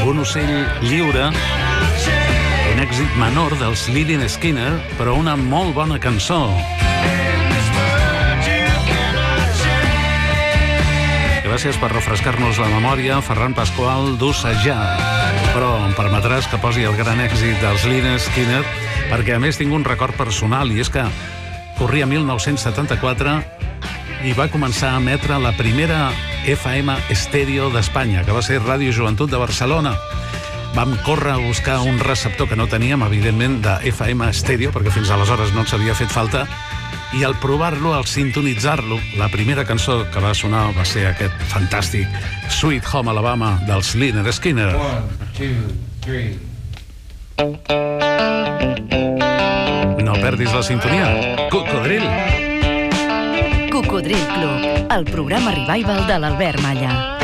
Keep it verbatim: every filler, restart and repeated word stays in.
Un ocell lliure, un èxit menor dels Lynyrd Skynyrd, però una molt bona cançó. Gràcies per refrescar-nos la memòria, Ferran Pasqual, d'Ossejar. Però em permetràs que posi el gran èxit dels Lynyrd Skynyrd, perquè a més tinc un record personal, i és que corria mil nou-cents setanta-quatre i va començar a emetre la primera F M estèreo d'Espanya, que va ser Ràdio Joventut de Barcelona. Vam córrer a buscar un receptor que no teníem, evidentment, de F M estèreo, perquè fins aleshores no ens havia fet falta, i al provar-lo, al sintonitzar-lo, la primera cançó que va sonar va ser aquest fantàstic Sweet Home Alabama dels Lynyrd Skynyrd. One, two, three. No perdis la sintonia. Cocodril. Cocodril Club, el programa revival de l'Albert Malla.